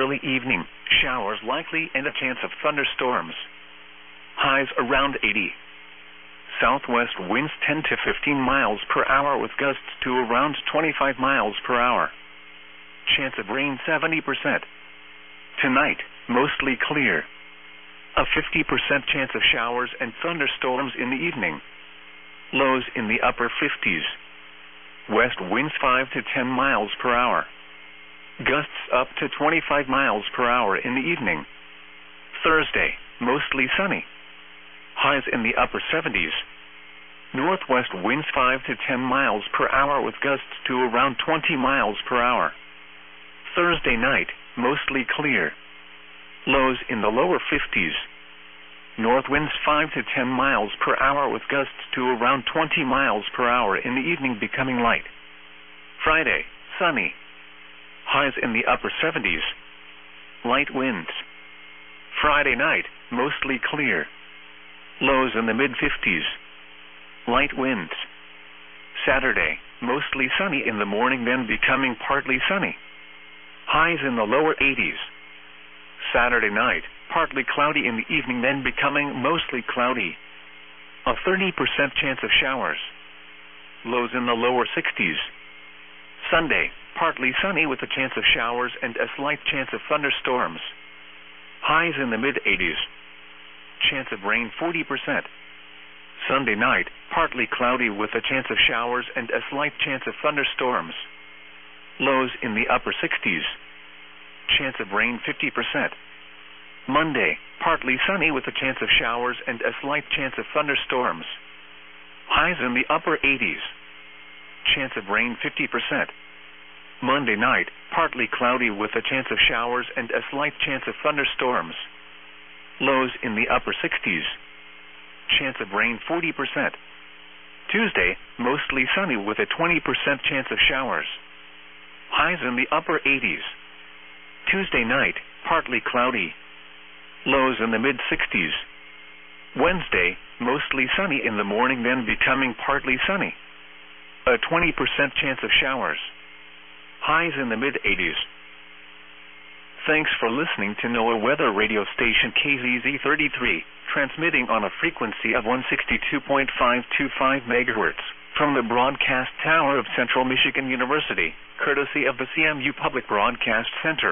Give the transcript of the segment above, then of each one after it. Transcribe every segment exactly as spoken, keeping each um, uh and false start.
early evening, showers likely and a chance of thunderstorms. Highs around eighty. Southwest winds ten to fifteen miles per hour with gusts to around twenty-five miles per hour. Chance of rain seventy percent. Tonight, mostly clear. A fifty percent chance of showers and thunderstorms in the evening. Lows in the upper fifties. West winds five to ten miles per hour. Gusts up to twenty-five miles per hour in the evening. Thursday, mostly sunny. Highs in the upper seventies. Northwest winds five to ten miles per hour with gusts to around twenty miles per hour. Thursday night, mostly clear. Lows in the lower fifties. North winds five to ten miles per hour with gusts to around twenty miles per hour in the evening becoming light. Friday, sunny. Highs in the upper seventies. Light winds. Friday night, mostly clear. Lows in the mid-fifties. Light winds. Saturday, mostly sunny in the morning then becoming partly sunny. Highs in the lower eighties. Saturday night, partly cloudy in the evening then becoming mostly cloudy. A thirty percent chance of showers. Lows in the lower sixties. Sunday, partly sunny with a chance of showers and a slight chance of thunderstorms. Highs in the mid-eighties. Chance of rain forty percent. Sunday night, partly cloudy with a chance of showers and a slight chance of thunderstorms. Lows in the upper sixties. Chance of rain fifty percent. Monday, partly sunny with a chance of showers and a slight chance of thunderstorms. Highs in the upper eighties. Chance of rain fifty percent. Monday night, partly cloudy with a chance of showers and a slight chance of thunderstorms. Lows in the upper sixties. Chance of rain forty percent. Tuesday, mostly sunny with a twenty percent chance of showers. Highs in the upper eighties. Tuesday night, partly cloudy. Lows in the mid-sixties. Wednesday, mostly sunny in the morning then becoming partly sunny. A twenty percent chance of showers. Highs in the mid-eighties. Thanks for listening to NOAA Weather Radio Station K Z Z thirty-three, transmitting on a frequency of one sixty-two point five two five megahertz from the broadcast tower of Central Michigan University, courtesy of the C M U Public Broadcast Center.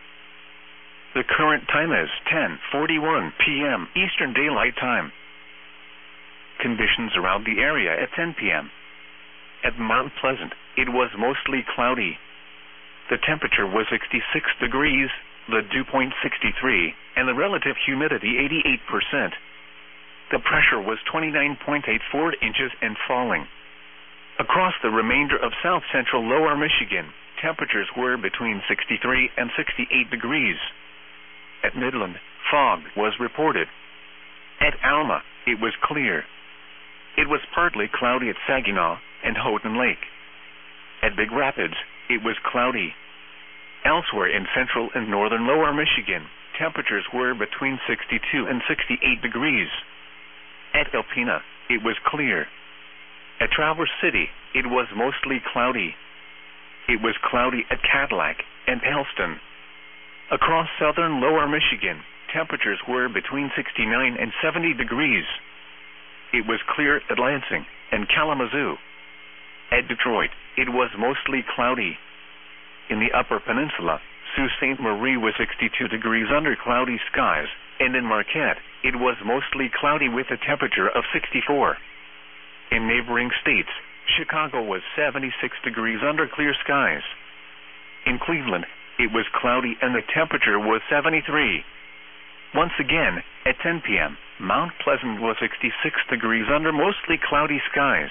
The current time is ten forty-one p m Eastern Daylight Time. Conditions around the area at ten p m At Mount Pleasant, it was mostly cloudy. The temperature was sixty-six degrees, the dew point sixty-three, and the relative humidity eighty-eight percent. The pressure was twenty-nine point eight four inches and falling. Across the remainder of south-central lower Michigan, temperatures were between sixty-three and sixty-eight degrees. At Midland, fog was reported. At Alma, it was clear. It was partly cloudy at Saginaw and Houghton Lake. At Big Rapids, it was cloudy. Elsewhere in central and northern lower Michigan, temperatures were between sixty-two and sixty-eight degrees. At Alpena, it was clear. At Traverse City, it was mostly cloudy. It was cloudy at Cadillac and Helston. Across southern lower Michigan, temperatures were between sixty-nine and seventy degrees. It was clear at Lansing and Kalamazoo. At Detroit, it was mostly cloudy. In the Upper Peninsula, Sault Ste. Marie was sixty-two degrees under cloudy skies, and in Marquette, it was mostly cloudy with a temperature of sixty-four. In neighboring states, Chicago was seventy-six degrees under clear skies. In Cleveland, it was cloudy and the temperature was seventy-three. Once again, at ten p m, Mount Pleasant was sixty-six degrees under mostly cloudy skies.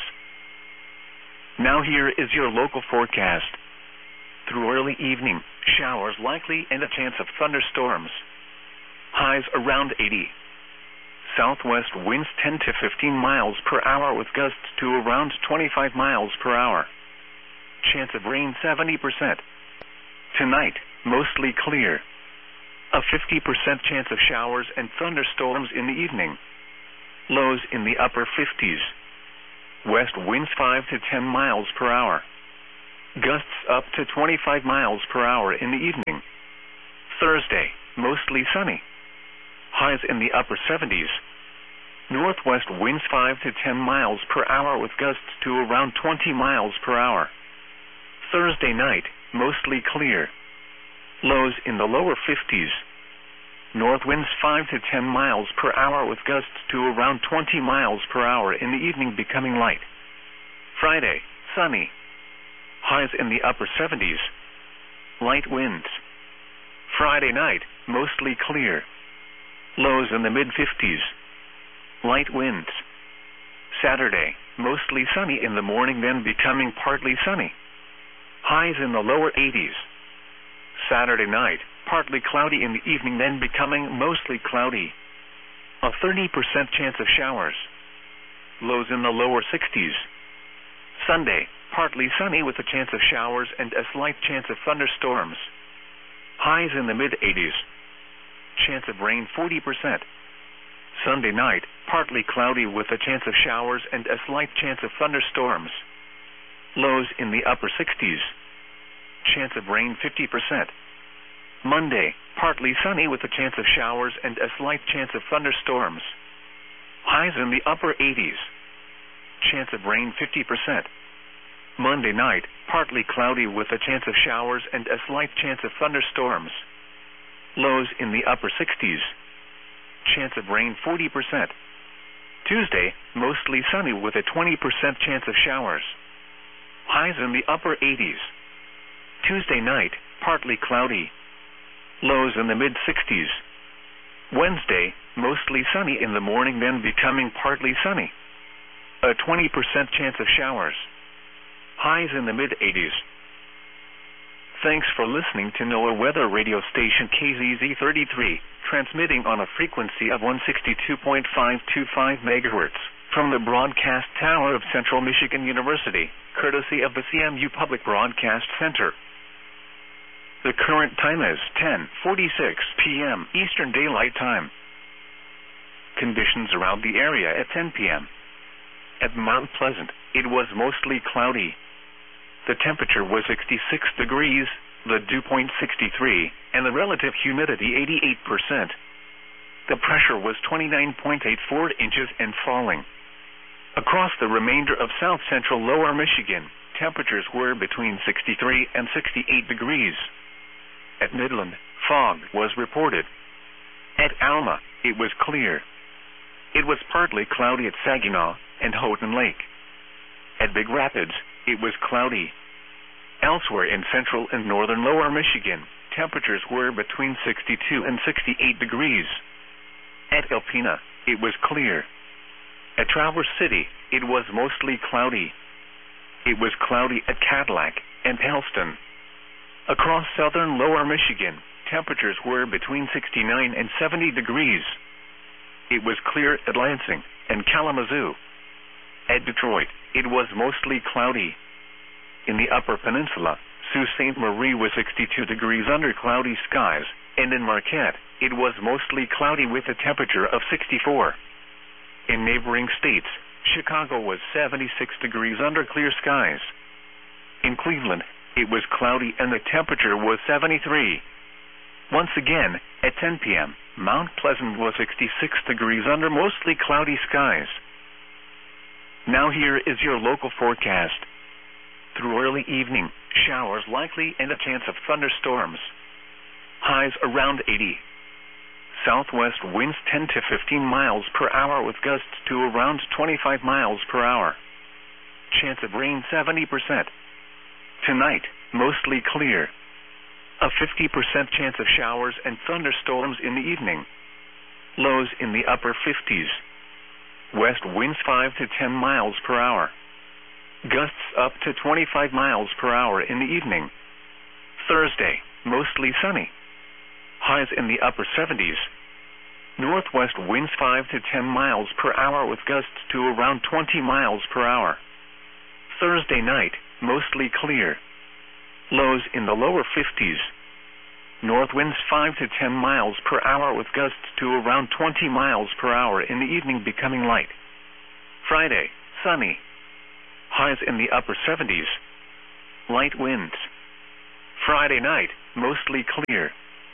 Now here is your local forecast. Through early evening, showers likely and a chance of thunderstorms. Highs around eighty. Southwest winds ten to fifteen miles per hour with gusts to around twenty-five miles per hour. Chance of rain seventy percent. Tonight, mostly clear. A fifty percent chance of showers and thunderstorms in the evening. Lows in the upper fifties. West winds five to ten miles per hour. Gusts up to twenty-five miles per hour in the evening. Thursday, mostly sunny. Highs in the upper seventies. Northwest winds five to ten miles per hour with gusts to around twenty miles per hour. Thursday night, mostly clear. Lows in the lower fifties. North winds five to ten miles per hour with gusts to around twenty miles per hour, in the evening becoming light. Friday, sunny. Highs in the upper seventies. Light winds. Friday night, mostly clear. Lows in the mid-fifties. Light winds. Saturday, mostly sunny in the morning, then becoming partly sunny. Highs in the lower eighties. Saturday night, partly cloudy in the evening, then becoming mostly cloudy. A thirty percent chance of showers. Lows in the lower sixties. Sunday, partly sunny with a chance of showers and a slight chance of thunderstorms. Highs in the mid-eighties. Chance of rain forty percent. Sunday night, partly cloudy with a chance of showers and a slight chance of thunderstorms. Lows in the upper sixties. Chance of rain fifty percent. Monday, partly sunny with a chance of showers and a slight chance of thunderstorms. Highs in the upper eighties. Chance of rain fifty percent. Monday night, partly cloudy with a chance of showers and a slight chance of thunderstorms. Lows in the upper sixties. Chance of rain forty percent. Tuesday, mostly sunny with a twenty percent chance of showers. Highs in the upper eighties. Tuesday night, partly cloudy. Lows in the mid-sixties. Wednesday, mostly sunny in the morning, then becoming partly sunny. A twenty percent chance of showers. Highs in the mid-eighties. Thanks for listening to NOAA Weather Radio Station K Z Z thirty-three, transmitting on a frequency of one sixty-two point five two five megahertz from the broadcast tower of Central Michigan University, courtesy of the C M U Public Broadcast Center. The current time is ten forty-six p m Eastern Daylight Time. Conditions around the area at ten p m At Mount Pleasant, it was mostly cloudy. The temperature was sixty-six degrees, the dew point sixty-three, and the relative humidity eighty-eight percent. The pressure was twenty-nine point eight four inches and falling. Across the remainder of south central lower Michigan, temperatures were between sixty-three and sixty-eight degrees. At Midland, fog was reported. At Alma, it was clear. It was partly cloudy at Saginaw and Houghton Lake. At Big Rapids, it was cloudy. Elsewhere in central and northern lower Michigan, temperatures were between sixty-two and sixty-eight degrees. At Alpena, it was clear. At Traverse City, it was mostly cloudy. It was cloudy at Cadillac and Helston. Across southern lower Michigan, temperatures were between sixty-nine and seventy degrees. It was clear at Lansing and Kalamazoo. At Detroit, it was mostly cloudy. In the Upper Peninsula, Sault Ste. Marie was sixty-two degrees under cloudy skies, and in Marquette, it was mostly cloudy with a temperature of sixty-four. In neighboring states, Chicago was seventy-six degrees under clear skies. In Cleveland, it was cloudy and the temperature was seventy-three. Once again, at ten p m, Mount Pleasant was sixty-six degrees under mostly cloudy skies. Now here is your local forecast. Through early evening, showers likely and a chance of thunderstorms. Highs around eighty. Southwest winds ten to fifteen miles per hour with gusts to around twenty-five miles per hour. Chance of rain seventy percent. Tonight, mostly clear. A fifty percent chance of showers and thunderstorms in the evening. Lows in the upper fifties. West winds five to ten miles per hour. Gusts up to twenty-five miles per hour in the evening. Thursday, mostly sunny. Highs in the upper seventies. Northwest winds five to ten miles per hour with gusts to around twenty miles per hour. Thursday night, mostly clear. Lows in the lower fifties. North winds five to ten miles per hour with gusts to around twenty miles per hour in the evening becoming light. Friday, sunny. Highs in the upper seventies. Light winds. Friday night, mostly clear.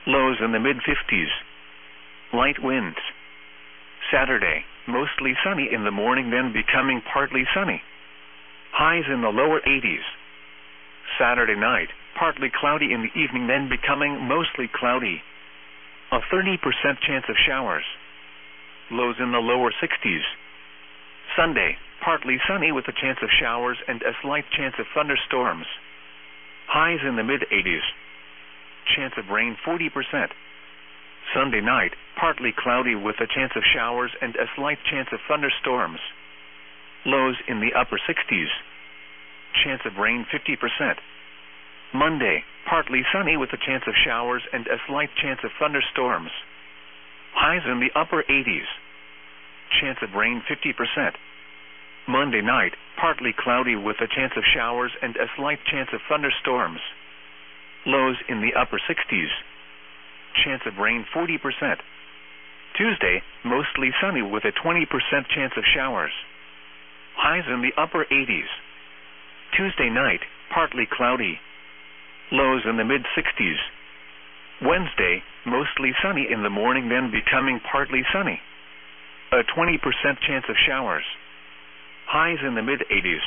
Lows in the mid fifties. Light winds. Saturday, mostly sunny in the morning, then becoming partly sunny. Highs in the lower eighties. Saturday night, partly cloudy in the evening, then becoming mostly cloudy. A thirty percent chance of showers. Lows in the lower sixties. Sunday, partly sunny with a chance of showers and a slight chance of thunderstorms. Highs in the mid eighties. Chance of rain forty percent. Sunday night, partly cloudy with a chance of showers and a slight chance of thunderstorms. Lows in the upper sixties. Chance of rain fifty percent. Monday, partly sunny with a chance of showers and a slight chance of thunderstorms. Highs in the upper eighties. Chance of rain fifty percent. Monday night, partly cloudy with a chance of showers and a slight chance of thunderstorms. Lows in the upper sixties. Chance of rain forty percent. Tuesday, mostly sunny with a twenty percent chance of showers. Highs in the upper eighties. Tuesday night, partly cloudy. Lows in the mid sixties. Wednesday, mostly sunny in the morning, then becoming partly sunny. A twenty percent chance of showers. Highs in the mid eighties.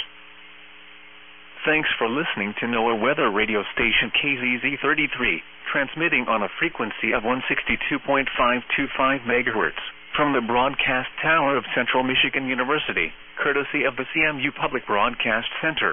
Thanks for listening to NOAA Weather Radio Station K Z Z thirty-three, transmitting on a frequency of one sixty-two point five two five megahertz from the broadcast tower of Central Michigan University, courtesy of the C M U Public Broadcast Center.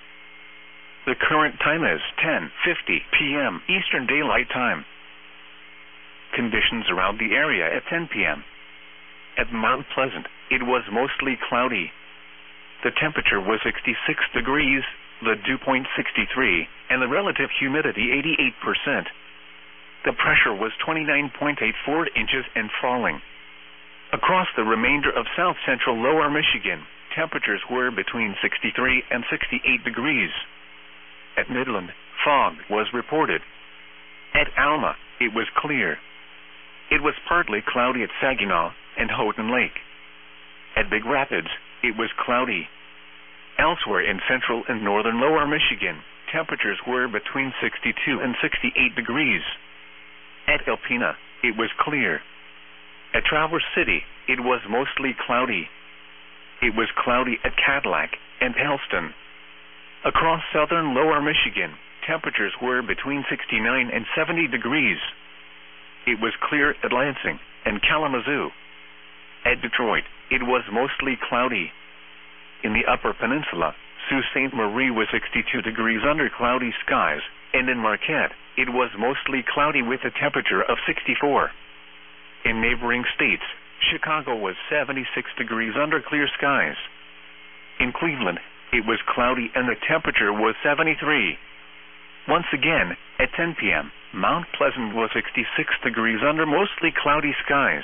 The current time is ten fifty p m Eastern Daylight Time. Conditions around the area at ten p m At Mount Pleasant, it was mostly cloudy. The temperature was sixty-six degrees, the dew point sixty-three, and the relative humidity eighty-eight percent. The pressure was twenty-nine point eight four inches and falling. Across the remainder of south-central lower Michigan, temperatures were between sixty-three and sixty-eight degrees. At Midland, fog was reported. At Alma, it was clear. It was partly cloudy at Saginaw and Houghton Lake. At Big Rapids, it was cloudy. Elsewhere in central and northern lower Michigan, temperatures were between sixty-two and sixty-eight degrees. At Alpena, it was clear. At Traverse City, it was mostly cloudy. It was cloudy at Cadillac and Helston. Across southern lower Michigan, temperatures were between sixty-nine and seventy degrees. It was clear at Lansing and Kalamazoo. At Detroit, it was mostly cloudy. In the Upper Peninsula, Sault Ste. Marie was sixty-two degrees under cloudy skies, and in Marquette, it was mostly cloudy with a temperature of sixty-four. In neighboring states, Chicago was seventy-six degrees under clear skies. In Cleveland, it was cloudy and the temperature was seventy-three. Once again, at ten p m, Mount Pleasant was sixty-six degrees under mostly cloudy skies.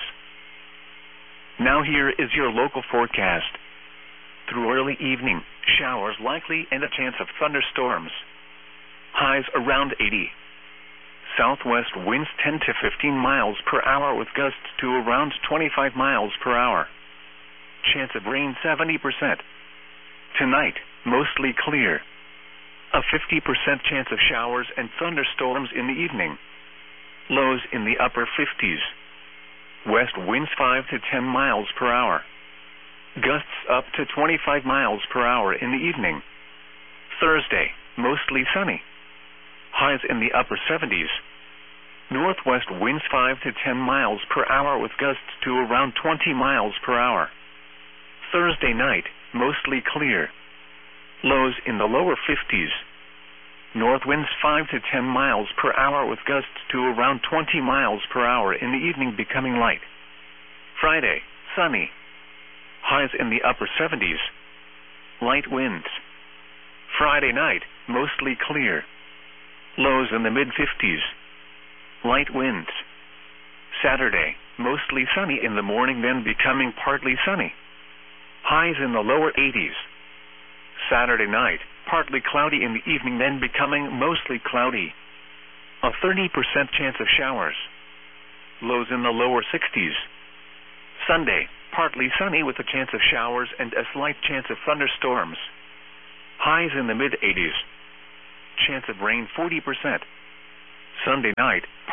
Now here is your local forecast. Through early evening, showers likely and a chance of thunderstorms. Highs around eighty. Southwest winds ten to fifteen miles per hour with gusts to around twenty-five miles per hour. Chance of rain seventy percent. Tonight, mostly clear. A fifty percent chance of showers and thunderstorms in the evening. Lows in the upper fifties. West winds five to ten miles per hour. Gusts up to twenty-five miles per hour in the evening. Thursday, mostly sunny. Highs in the upper seventies. Northwest winds five to ten miles per hour with gusts to around twenty miles per hour. Thursday night, mostly clear. Lows in the lower fifties. North winds five to ten miles per hour with gusts to around twenty miles per hour in the evening, becoming light. Friday, sunny. Highs in the upper seventies. Light winds. Friday night, mostly clear. Lows in the mid fifties. Light winds. Saturday, mostly sunny in the morning, then becoming partly sunny. Highs in the lower eighties. Saturday night, partly cloudy in the evening, then becoming mostly cloudy. A thirty percent chance of showers. Lows in the lower sixties. Sunday, partly sunny with a chance of showers and a slight chance of thunderstorms. Highs in the mid eighties. Chance of rain forty percent. Sunday night,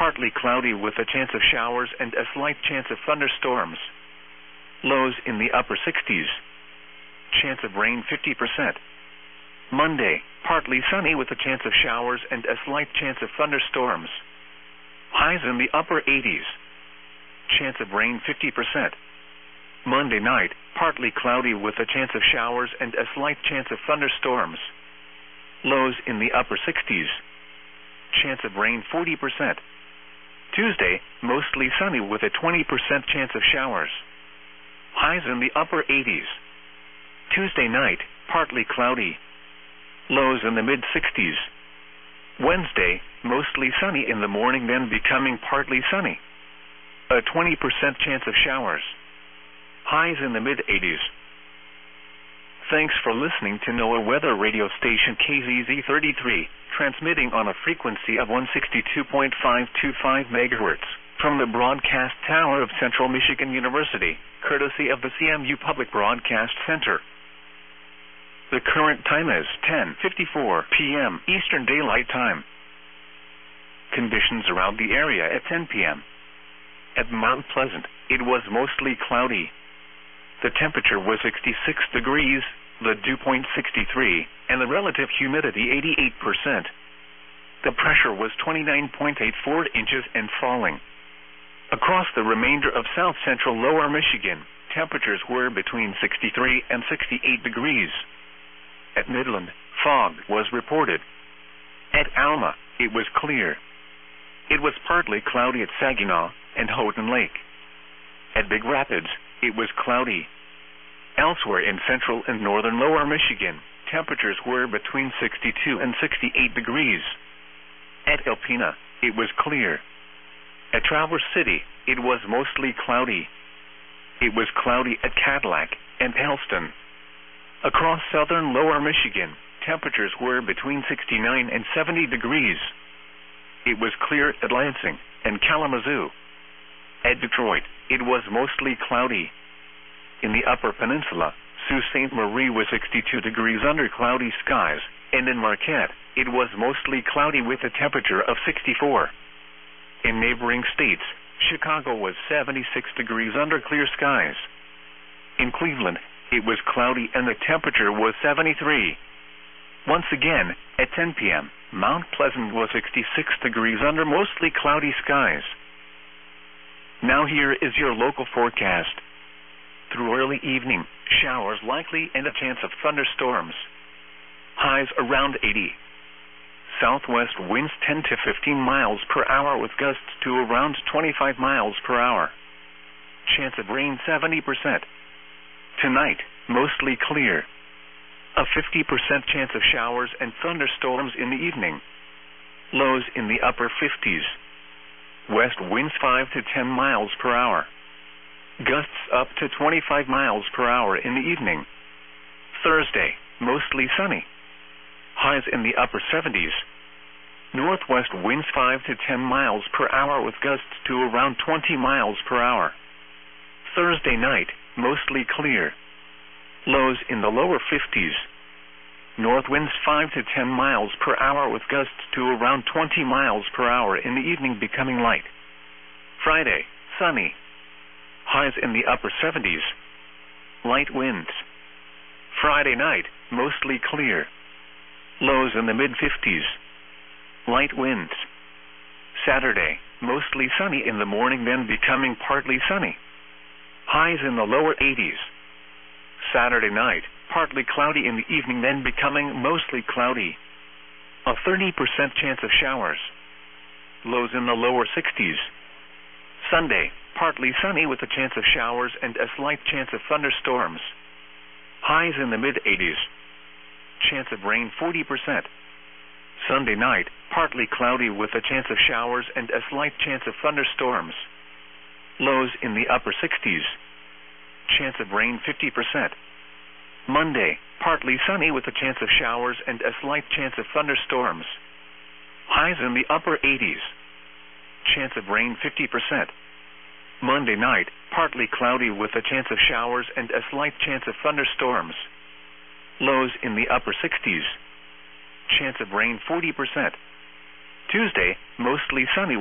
partly cloudy with a chance of showers and a slight chance of thunderstorms. Lows in the upper sixties. Chance of rain fifty percent. Monday, partly sunny with a chance of showers and a slight chance of thunderstorms. Highs in the upper eighties. Chance of rain fifty percent. Monday night, partly cloudy with a chance of showers and a slight chance of thunderstorms. Lows in the upper sixties. Chance of rain forty percent. Tuesday, mostly sunny with a twenty percent chance of showers. Highs in the upper eighties. Tuesday night, partly cloudy. Lows in the mid-sixties. Wednesday, mostly sunny in the morning, then becoming partly sunny. A twenty percent chance of showers. Highs in the mid-eighties. Thanks for listening to NOAA Weather Radio Station K Z Z thirty-three, transmitting on a frequency of one sixty-two point five two five megahertz from the broadcast tower of Central Michigan University, courtesy of the C M U Public Broadcast Center. The current time is ten fifty-four p m Eastern Daylight Time. Conditions around the area at ten p m At Mount Pleasant, it was mostly cloudy. The temperature was sixty-six degrees, the dew point sixty-three, and the relative humidity eighty-eight percent. The pressure was twenty-nine point eight four inches and falling. Across the remainder of south-central lower Michigan, temperatures were between sixty-three and sixty-eight degrees. At Midland, fog was reported. At Alma, it was clear. It was partly cloudy at Saginaw and Houghton Lake. At Big Rapids, it was cloudy. Elsewhere in central and northern lower Michigan, temperatures were between sixty-two and sixty-eight degrees. At Alpena, it was clear. At Traverse City, it was mostly cloudy. It was cloudy at Cadillac and Helston. Across southern lower Michigan, temperatures were between sixty-nine and seventy degrees. It was clear at Lansing and Kalamazoo. At Detroit, it was mostly cloudy. In the Upper Peninsula, Sault Ste. Marie was sixty-two degrees under cloudy skies, and in Marquette, it was mostly cloudy with a temperature of sixty-four. In neighboring states, Chicago was seventy-six degrees under clear skies. In Cleveland, it was cloudy and the temperature was seventy-three. Once again, at ten p m, Mount Pleasant was sixty-six degrees under mostly cloudy skies. Now here is your local forecast. Through early evening, showers likely and a chance of thunderstorms. Highs around eighty. Southwest winds ten to fifteen miles per hour with gusts to around twenty-five miles per hour. Chance of rain seventy percent. Tonight, mostly clear. A fifty percent chance of showers and thunderstorms in the evening. Lows in the upper fifties. West winds five to ten miles per hour. Gusts up to twenty-five miles per hour in the evening. Thursday, mostly sunny. Highs in the upper seventies. Northwest winds five to ten miles per hour with gusts to around twenty miles per hour. Thursday night, mostly clear. Lows in the lower fifties. North winds five to ten miles per hour with gusts to around twenty miles per hour in the evening becoming light. Friday, sunny. Highs in the upper seventies. Light winds. Friday night, mostly clear. Lows in the mid-fifties. Light winds. Saturday, mostly sunny in the morning, then becoming partly sunny. Highs in the lower eighties. Saturday night, partly cloudy in the evening, then becoming mostly cloudy. A thirty percent chance of showers. Lows in the lower sixties. Sunday, partly sunny with a chance of showers and a slight chance of thunderstorms. Highs in the mid-eighties. Chance of rain forty percent. Sunday night, partly cloudy with a chance of showers and a slight chance of thunderstorms. Lows in the upper sixties. Chance of rain fifty percent. Monday, partly sunny with a chance of showers and a slight chance of thunderstorms. Highs in the upper eighties. Chance of rain fifty percent. Monday night, partly cloudy with a chance of showers and a slight chance of thunderstorms. Lows in the upper sixties. Chance of rain forty percent. Tuesday, mostly sunny